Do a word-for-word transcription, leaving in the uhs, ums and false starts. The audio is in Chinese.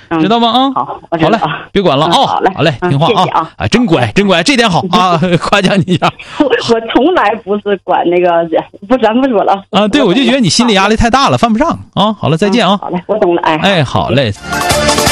知道吗？啊， 好，我好嘞，别管了啊， 好嘞， 好嘞，听话啊，啊，真乖，真乖，这点好啊，夸奖你一下。 我我从来不是管那个人，不，咱不说了啊。对，我就觉得你心理压力太大了，犯不上啊。好了，再见啊。 好嘞，我懂了，哎， 哎，好嘞。